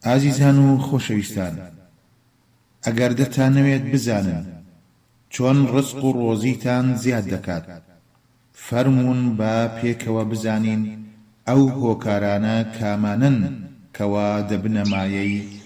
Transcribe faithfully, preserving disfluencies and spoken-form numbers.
ئازیزان و خۆشەویستان، ئەگەر دەتانەوێت بزانن چۆن ڕزق و ڕۆزیتان زیاد دەکات، فەرموون بە پێکەوە بزانین ئەو هۆکارانە کامانن کەوا دەبنە مایەی